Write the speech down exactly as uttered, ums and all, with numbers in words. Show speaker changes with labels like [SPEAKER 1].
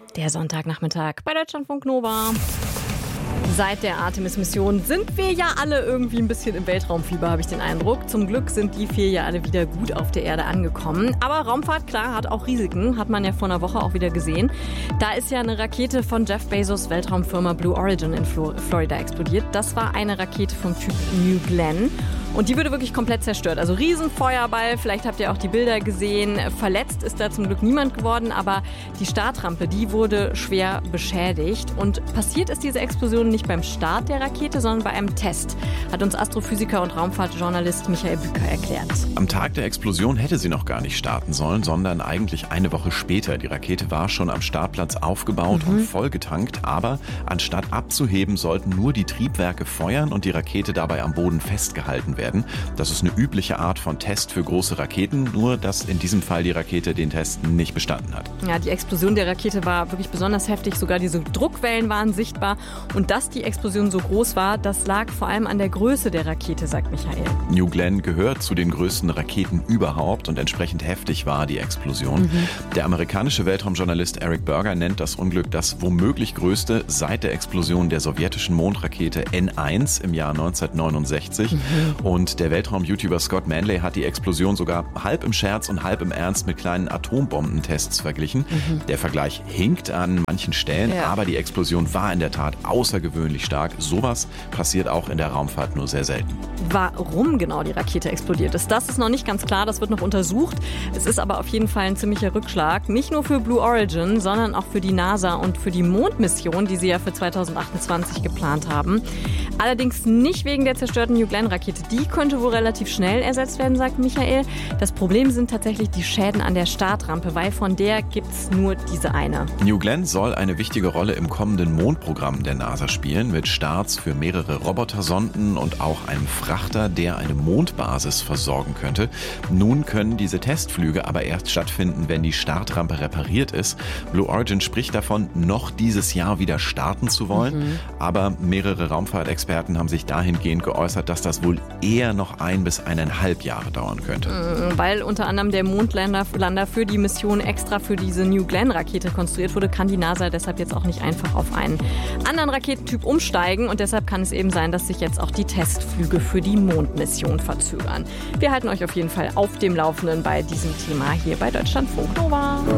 [SPEAKER 1] Der Sonntagnachmittag bei Deutschlandfunk Nova. Seit der Artemis-Mission sind wir ja alle irgendwie ein bisschen im Weltraumfieber, habe ich den Eindruck. Zum Glück sind die vier ja alle wieder gut auf der Erde angekommen. Aber Raumfahrt, klar, hat auch Risiken, hat man ja vor einer Woche auch wieder gesehen. Da ist ja eine Rakete von Jeff Bezos' Weltraumfirma Blue Origin in Florida explodiert. Das war eine Rakete vom Typ New Glenn. Und die wurde wirklich komplett zerstört. Also Riesenfeuerball, vielleicht habt ihr auch die Bilder gesehen. Verletzt ist da zum Glück niemand geworden, aber die Startrampe, die wurde schwer beschädigt. Und passiert ist diese Explosion nicht beim Start der Rakete, sondern bei einem Test, hat uns Astrophysiker und Raumfahrtjournalist Michael Bücker erklärt.
[SPEAKER 2] Am Tag der Explosion hätte sie noch gar nicht starten sollen, sondern eigentlich eine Woche später. Die Rakete war schon am Startplatz aufgebaut mhm. und vollgetankt, aber anstatt abzuheben, sollten nur die Triebwerke feuern und die Rakete dabei am Boden festgehalten werden. werden. Das ist eine übliche Art von Test für große Raketen, nur dass in diesem Fall die Rakete den Test nicht bestanden hat.
[SPEAKER 1] Ja, die Explosion der Rakete war wirklich besonders heftig, sogar diese Druckwellen waren sichtbar. Und dass die Explosion so groß war, das lag vor allem an der Größe der Rakete, sagt Michael.
[SPEAKER 2] New Glenn gehört zu den größten Raketen überhaupt und entsprechend heftig war die Explosion. Mhm. Der amerikanische Weltraumjournalist Eric Berger nennt das Unglück das womöglich größte seit der Explosion der sowjetischen Mondrakete N eins im Jahr neunzehnhundertneunundsechzig. Mhm. Und der Weltraum-YouTuber Scott Manley hat die Explosion sogar halb im Scherz und halb im Ernst mit kleinen Atombombentests verglichen. Mhm. Der Vergleich hinkt an manchen Stellen, ja. aber die Explosion war in der Tat außergewöhnlich stark. Sowas passiert auch in der Raumfahrt nur sehr selten.
[SPEAKER 1] Warum genau die Rakete explodiert ist, das ist noch nicht ganz klar, das wird noch untersucht. Es ist aber auf jeden Fall ein ziemlicher Rückschlag, nicht nur für Blue Origin, sondern auch für die NASA und für die Mondmission, die sie ja für zweitausendachtundzwanzig geplant haben. Allerdings nicht wegen der zerstörten New Glenn-Rakete. Die könnte wohl relativ schnell ersetzt werden, sagt Michael. Das Problem sind tatsächlich die Schäden an der Startrampe, weil von der gibt's nur diese eine.
[SPEAKER 2] New Glenn soll eine wichtige Rolle im kommenden Mondprogramm der NASA spielen, mit Starts für mehrere Robotersonden und auch einem Frachter, der eine Mondbasis versorgen könnte. Nun können diese Testflüge aber erst stattfinden, wenn die Startrampe repariert ist. Blue Origin spricht davon, noch dieses Jahr wieder starten zu wollen, mhm. aber mehrere Raumfahrtexperten haben sich dahingehend geäußert, dass das wohl eher noch ein bis eineinhalb Jahre dauern könnte.
[SPEAKER 1] Weil unter anderem der Mondlander für die Mission extra für diese New Glenn-Rakete konstruiert wurde, kann die NASA deshalb jetzt auch nicht einfach auf einen anderen Raketentyp umsteigen und deshalb kann es eben sein, dass sich jetzt auch die Testflüge für die Mondmission verzögern. Wir halten euch auf jeden Fall auf dem Laufenden bei diesem Thema hier bei Deutschlandfunk Nova.